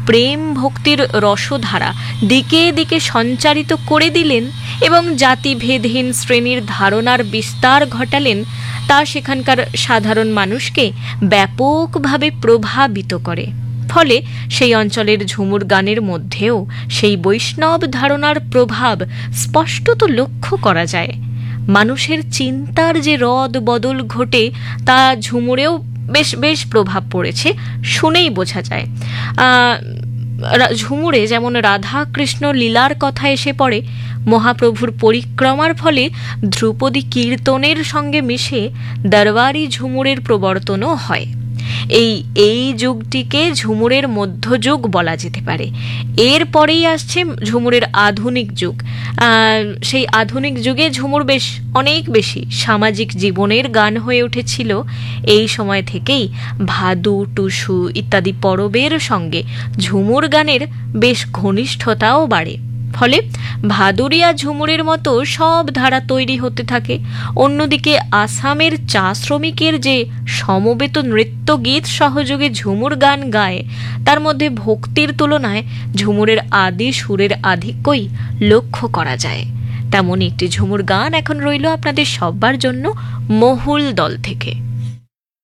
প্রেম ভক্তির রসধারা দিকে দিকে সঞ্চারিত করে দিলেন এবং জাতিভেদহীন শ্রেণীর ধারণার বিস্তার ঘটালেন, তা সেখানকার সাধারণ মানুষকে ব্যাপকভাবে প্রভাবিত করে। ফলে সেই অঞ্চলের ঝুমুর গানের মধ্যেও সেই বৈষ্ণব ধারণার প্রভাব স্পষ্টত লক্ষ্য করা যায়। মানুষের চিন্তার যে রদ বদল ঘটে তা ঝুমুরেও বেশ বেশ প্রভাব পড়েছে, শুনেই বোঝা যায়। ঝুমুরে যেমন রাধা কৃষ্ণ লীলার কথা এসে পড়ে, মহাপ্রভুর পরিক্রমার ফলে ধ্রুপদী কীর্তনের সঙ্গে মিশে দরবারি ঝুমুরের প্রবর্তনও হয়। এই যুগটিকে ঝুমুরের মধ্যযুগ বলা যেতে পারে। এরপরেই আসছে ঝুমুরের আধুনিক যুগ। সেই আধুনিক যুগে ঝুমুর বেশ অনেক বেশি সামাজিক জীবনের গান হয়ে উঠেছিল। এই সময় থেকেই ভাদু, টুসু ইত্যাদি পরবের সঙ্গে ঝুমুর গানের বেশ ঘনিষ্ঠতাও বাড়ে। ফলে ভাদুরিয়া ঝুমুরের মতো সব ধারা তৈরি হতে থাকে। অন্যদিকে আসামের চা শ্রমিকের যে সমবেত নৃত্য গীত সহযোগে ঝুমুর গান গায়, তার মধ্যে ভক্তির তুলনায় ঝুমুরের আদি সুরের আধিক্যই লক্ষ্য করা যায়। তেমন একটি ঝুমুর গান এখন রইল আপনাদের সবার জন্য মহুল দল থেকে।